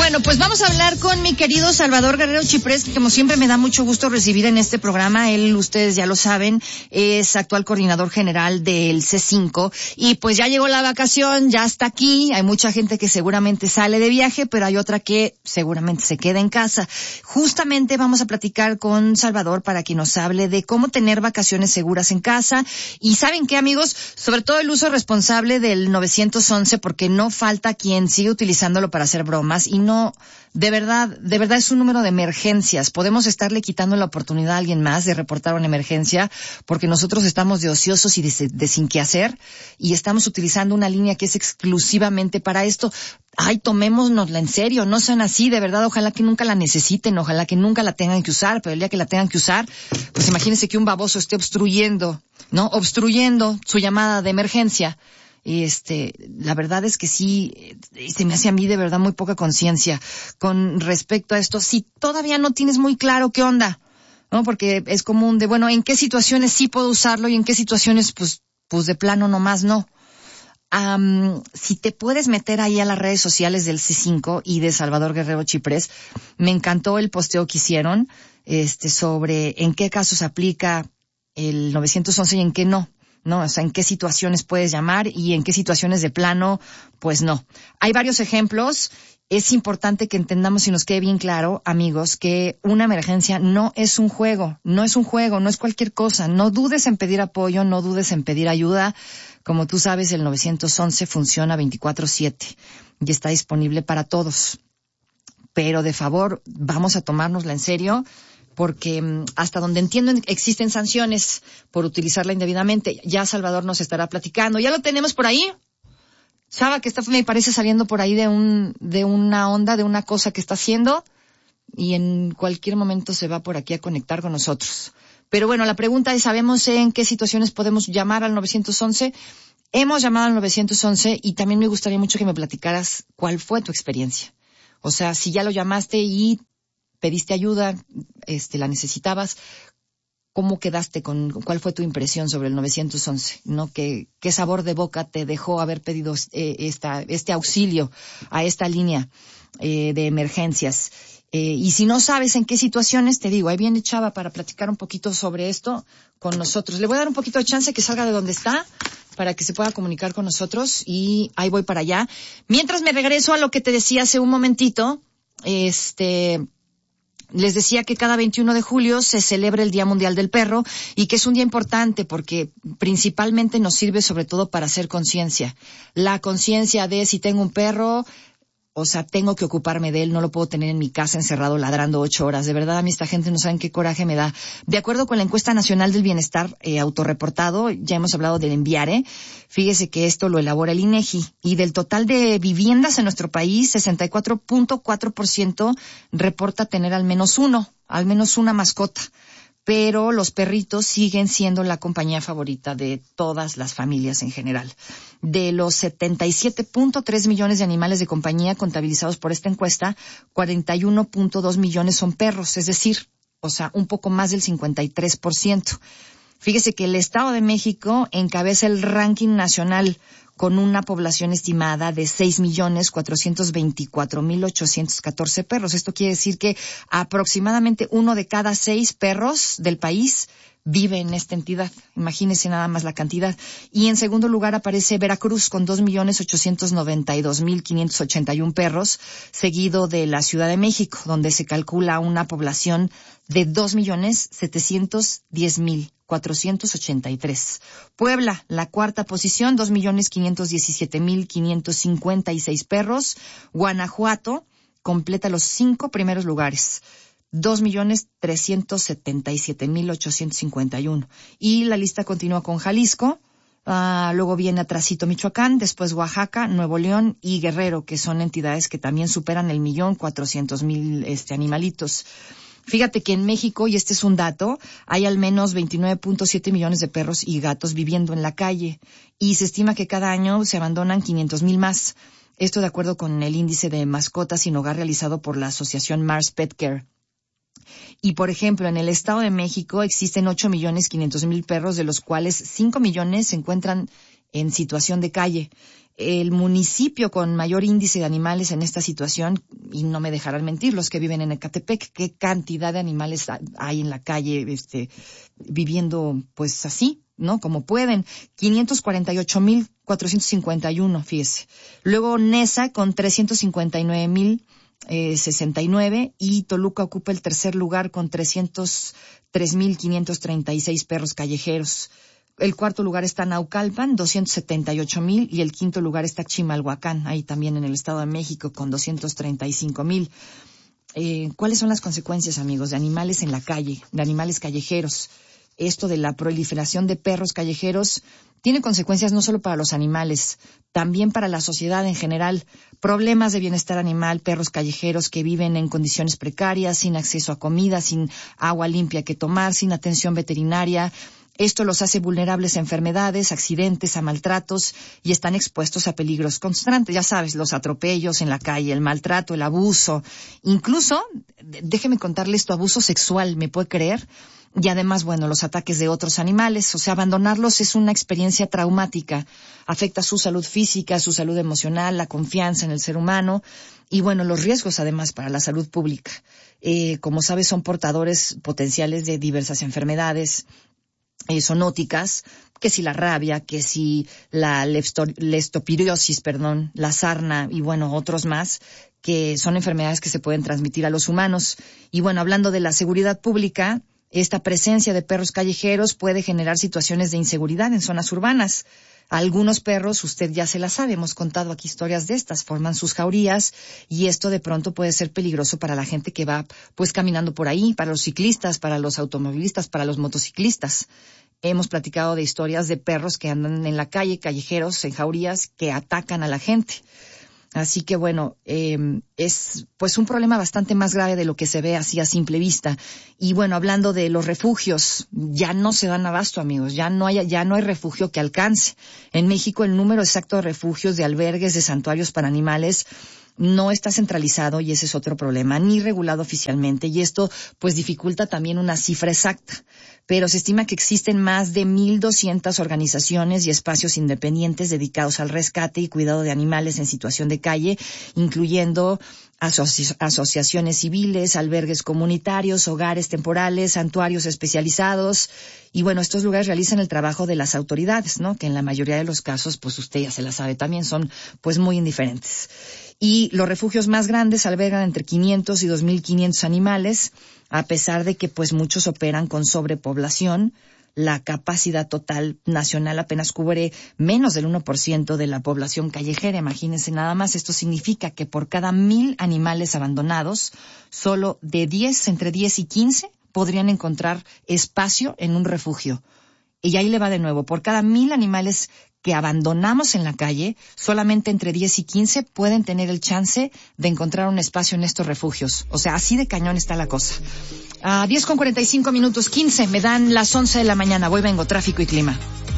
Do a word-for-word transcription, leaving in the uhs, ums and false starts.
Bueno, pues vamos a hablar con mi querido Salvador Guerrero Chiprés, que como siempre me da mucho gusto recibir en este programa. Él, ustedes ya lo saben, es actual coordinador general del C cinco y pues ya llegó la vacación, ya está aquí. Hay mucha gente que seguramente sale de viaje, pero hay otra que seguramente se queda en casa. Justamente vamos a platicar con Salvador para que nos hable de cómo tener vacaciones seguras en casa. Y ¿saben qué, amigos? Sobre todo el uso responsable del nueve once, porque no falta quien sigue utilizándolo para hacer bromas y no, de verdad, de verdad es un número de emergencias. Podemos estarle quitando la oportunidad a alguien más de reportar una emergencia porque nosotros estamos de ociosos y de, de sin qué hacer y estamos utilizando una línea que es exclusivamente para esto. Ay, tomémonosla en serio, no sean así, de verdad, ojalá que nunca la necesiten, ojalá que nunca la tengan que usar, pero el día que la tengan que usar, pues imagínense que un baboso esté obstruyendo, ¿no? Obstruyendo su llamada de emergencia. Y este, la verdad es que sí, se me hace a mí de verdad muy poca conciencia con respecto a esto. Si todavía no tienes muy claro qué onda, ¿no? Porque es común de, bueno, ¿en qué situaciones sí puedo usarlo y en qué situaciones, pues, pues de plano nomás no? Um, si te puedes meter ahí a las redes sociales del C cinco y de Salvador Guerrero Chiprés, me encantó el posteo que hicieron, este, sobre en qué casos aplica el nueve once y en qué no. ¿No? O sea, en qué situaciones puedes llamar y en qué situaciones de plano, pues no. Hay varios ejemplos. Es importante que entendamos y nos quede bien claro, amigos, que una emergencia no es un juego, no es un juego, no es cualquier cosa. No dudes en pedir apoyo, no dudes en pedir ayuda. Como tú sabes, el nueve once funciona veinticuatro siete y está disponible para todos. Pero de favor, vamos a tomárnosla en serio, porque hasta donde entiendo existen sanciones por utilizarla indebidamente. Ya Salvador nos estará platicando. ¿Ya lo tenemos por ahí? Chava, que está, me parece, saliendo por ahí de un, de una onda, de una cosa que está haciendo, y en cualquier momento se va por aquí a conectar con nosotros. Pero bueno, la pregunta es, ¿sabemos en qué situaciones podemos llamar al nueve once? Hemos llamado al nueve once y también me gustaría mucho que me platicaras cuál fue tu experiencia. O sea, si ya lo llamaste y pediste ayuda, este, la necesitabas, ¿cómo quedaste con, cuál fue tu impresión sobre el nueve once? ¿No? ¿Qué, qué sabor de boca te dejó haber pedido eh, esta, este auxilio a esta línea eh, de emergencias? Eh, y si no sabes en qué situaciones, te digo, ahí viene Chava para platicar un poquito sobre esto con nosotros. Le voy a dar un poquito de chance que salga de donde está para que se pueda comunicar con nosotros y ahí voy para allá. Mientras me regreso a lo que te decía hace un momentito, este... les decía que cada veintiuno de julio se celebra el Día Mundial del Perro y que es un día importante porque principalmente nos sirve sobre todo para hacer conciencia. La conciencia de si tengo un perro, o sea, tengo que ocuparme de él, no lo puedo tener en mi casa encerrado ladrando ocho horas. De verdad, a mí esta gente no saben qué coraje me da. De acuerdo con la encuesta nacional del bienestar eh, autorreportado, ya hemos hablado del Enviare, fíjese que esto lo elabora el INEGI, y del total de viviendas en nuestro país, sesenta y cuatro punto cuatro por ciento reporta tener al menos uno, al menos una mascota. Pero los perritos siguen siendo la compañía favorita de todas las familias en general. De los setenta y siete punto tres millones de animales de compañía contabilizados por esta encuesta, cuarenta y uno punto dos millones son perros, es decir, o sea, un poco más del cincuenta y tres por ciento. Fíjese que el Estado de México encabeza el ranking nacional con una población estimada de seis millones cuatrocientos veinticuatro mil ochocientos catorce perros. Esto quiere decir que aproximadamente uno de cada seis perros del país vive en esta entidad. Imagínense nada más la cantidad. Y en segundo lugar aparece Veracruz con dos millones ochocientos noventa y dos mil quinientos ochenta y uno perros, seguido de la Ciudad de México, donde se calcula una población de dos millones setecientos diez mil cuatrocientos ochenta y tres. Puebla, la cuarta posición, dos millones quinientos diecisiete mil quinientos cincuenta y seis perros. Guanajuato completa los cinco primeros lugares, dos millones trescientos setenta y siete mil ochocientos cincuenta y uno. Y la lista continúa con Jalisco, uh, luego viene atrasito Michoacán, después Oaxaca, Nuevo León y Guerrero, que son entidades que también superan el millón cuatrocientos mil este, animalitos. Fíjate que en México, y este es un dato, hay al menos veintinueve punto siete millones de perros y gatos viviendo en la calle, y se estima que cada año se abandonan quinientos mil más. Esto de acuerdo con el índice de mascotas sin hogar realizado por la asociación Mars Pet Care. Y, por ejemplo, en el Estado de México existen ocho millones quinientos mil perros, de los cuales cinco millones se encuentran en situación de calle. El municipio con mayor índice de animales en esta situación y no me dejarán mentir los que viven en Ecatepec, qué cantidad de animales hay en la calle, este, viviendo pues así, ¿no? Como pueden. quinientos cuarenta y ocho mil cuatrocientos cincuenta y uno, fíjese. Luego Nesa con trescientos cincuenta y nueve mil sesenta y nueve y Toluca ocupa el tercer lugar con trescientos tres mil quinientos treinta y seis perros callejeros. El cuarto lugar está Naucalpan, doscientos setenta y ocho mil, y el quinto lugar está Chimalhuacán, ahí también en el Estado de México, con doscientos treinta y cinco mil. Eh, ¿Cuáles son las consecuencias, amigos, de animales en la calle, de animales callejeros? Esto de la proliferación de perros callejeros tiene consecuencias no solo para los animales, también para la sociedad en general. Problemas de bienestar animal, perros callejeros que viven en condiciones precarias, sin acceso a comida, sin agua limpia que tomar, sin atención veterinaria. Esto los hace vulnerables a enfermedades, accidentes, a maltratos y están expuestos a peligros constantes. Ya sabes, los atropellos en la calle, el maltrato, el abuso. Incluso, déjeme contarle esto, abuso sexual, ¿me puede creer? Y además, bueno, los ataques de otros animales. O sea, abandonarlos es una experiencia traumática. Afecta su salud física, su salud emocional, la confianza en el ser humano. Y bueno, los riesgos además para la salud pública. Eh, como sabes, son portadores potenciales de diversas enfermedades eh, zoonóticas, que si la rabia, que si la leptospirosis, perdón, la sarna y bueno, otros más, que son enfermedades que se pueden transmitir a los humanos. Y bueno, hablando de la seguridad pública, esta presencia de perros callejeros puede generar situaciones de inseguridad en zonas urbanas. Algunos perros, usted ya se las sabe, hemos contado aquí historias de estas, forman sus jaurías y esto de pronto puede ser peligroso para la gente que va pues caminando por ahí, para los ciclistas, para los automovilistas, para los motociclistas. Hemos platicado de historias de perros que andan en la calle, callejeros, en jaurías, que atacan a la gente. Así que bueno, eh, es pues un problema bastante más grave de lo que se ve así a simple vista. Y bueno, hablando de los refugios, ya no se dan abasto, amigos, ya no hay, ya no hay refugio que alcance. En México el número exacto de refugios, de albergues, de santuarios para animales no está centralizado y ese es otro problema, ni regulado oficialmente. Y esto pues dificulta también una cifra exacta. Pero se estima que existen más de mil doscientas organizaciones y espacios independientes dedicados al rescate y cuidado de animales en situación de calle, incluyendo asoci- asociaciones civiles, albergues comunitarios, hogares temporales, santuarios especializados. Y bueno, estos lugares realizan el trabajo de las autoridades, ¿no? Que en la mayoría de los casos, pues usted ya se la sabe también, son pues muy indiferentes. Y los refugios más grandes albergan entre quinientos y dos mil quinientos animales, a pesar de que pues muchos operan con sobrepoblación. La capacidad total nacional apenas cubre menos del uno por ciento de la población callejera. Imagínense nada más, esto significa que por cada mil animales abandonados, solo de diez, entre diez y quince podrían encontrar espacio en un refugio. Y ahí le va de nuevo, por cada mil animales que abandonamos en la calle, solamente entre diez y quince pueden tener el chance de encontrar un espacio en estos refugios. O sea, así de cañón está la cosa. A diez con cuarenta y cinco minutos, quince, me dan las once de la mañana. Voy, vengo, tráfico y clima.